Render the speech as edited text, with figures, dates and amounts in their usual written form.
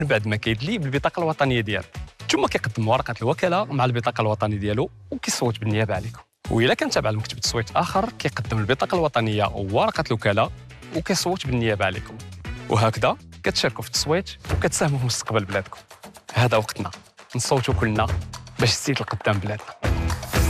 من بعد ما كيدلي بالبطاقه الوطنيه ديالو، ثم كيقدم ورقه الوكاله مع البطاقه الوطنيه ديالو وكيصوت بالنيابه عليكم. وإلا كان تابع لمكتب تصويت اخر كيقدم البطاقه الوطنيه وورقه الوكاله وكيصوت بالنيابه عليكم. وهكذا كتشاركوا في التصويت وكتساهموا في مستقبل بلادكم. هذا وقتنا نصوتوا كلنا باش تزيد لقدام بلادنا.